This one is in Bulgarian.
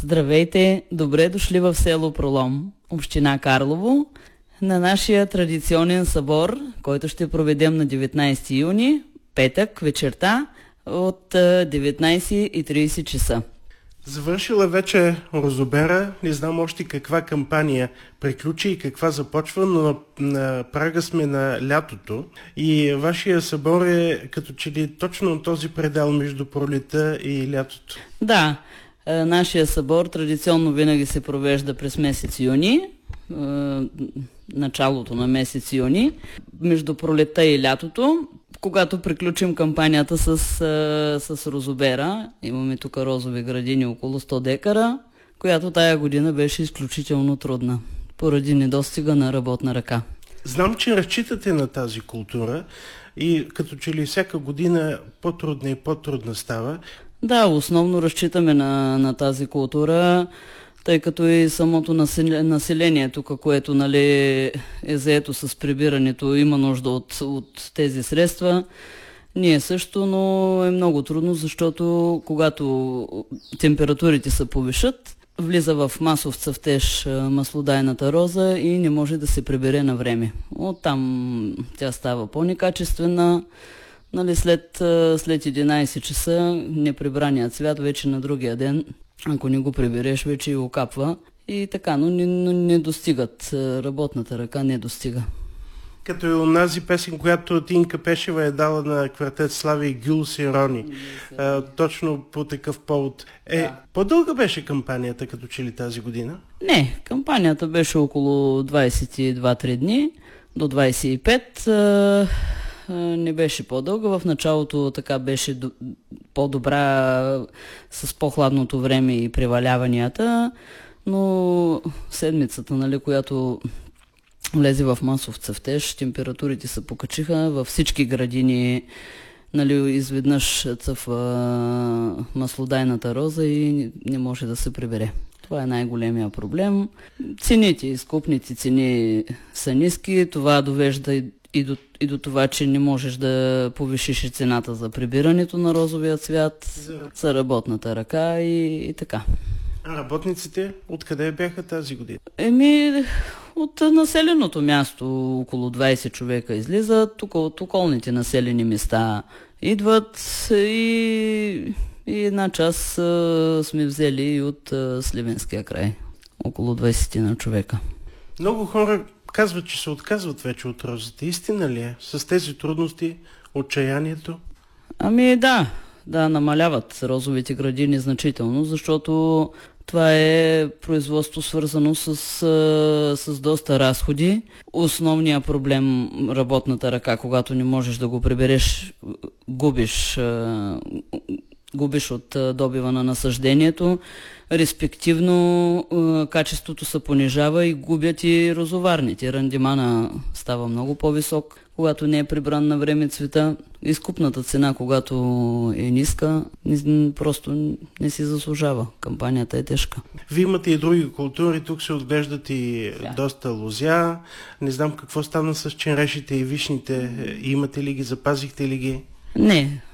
Здравейте! Добре дошли в село Пролом, община Карлово, на нашия традиционен събор, който ще проведем на 19 юни, петък, вечерта, от 19:30 часа. Завършила вече Розобера, не знам още каква кампания приключи и каква започва, но на прага сме на лятото и вашия събор е като че ли точно този предел между пролета и лятото. Да, нашия събор традиционно винаги се провежда през месец юни, началото на месец юни, между пролета и лятото. Когато приключим кампанията с Розобера, имаме тук розови градини около 100 декара, която тая година беше изключително трудна, поради недостига на работна ръка. Знам, че разчитате на тази култура и като че ли всяка година по-трудна и по-трудна става. Да, основно разчитаме на тази култура, тъй като и самото население тук, което е заето с прибирането, има нужда от тези средства. Ние също, но е много трудно, защото когато температурите се повишат, влиза в масов цъфтеж маслодайната роза и не може да се прибере на време. Оттам тя става по-некачествена. След 11 часа неприбраният цвят вече на другия ден, ако не го прибереш, вече и окапва. И така, но не достигат. Работната ръка не достига. Като и онази песен, която Тинка Пешева е дала на квартет Слави и Гюл Сирони. Точно по такъв повод. По-дълга беше кампанията, като че ли тази година? Не, кампанията беше около 22-3 дни, до 25. Не беше по-дълга. В началото така беше по-добра с по-хладното време и преваляванията, но седмицата, която влезе в масов цъфтеж, температурите се покачиха във всички градини, изведнъж цъфва маслодайната роза и не може да се прибере. Това е най-големия проблем. Цените, изкупните цени са ниски, това довежда и до това, че не можеш да повишиш цената за прибирането на розовия цвят, за работната ръка и така. А работниците откъде бяха тази година? От населеното място около 20 човека излизат, тук от околните населени места идват и една част сме взели и от Сливенския край, около 20 на човека. Много хора казват, че се отказват вече от розата. Истина ли е? С тези трудности, отчаянието? Да, намаляват розовите градини значително, защото това е производство свързано с доста разходи. Основният проблем работната ръка, когато не можеш да го прибереш, губиш от добива на насъждението, респективно качеството се понижава и губят и розоварните. Рандимана става много по-висок, когато не е прибран на време цвета. Изкупната цена, когато е ниска, просто не си заслужава. Кампанията е тежка. Вие имате и други култури, тук се отглеждат и доста лозя. Не знам какво стана с черешите и вишните. Имате ли ги, запазихте ли ги? Не.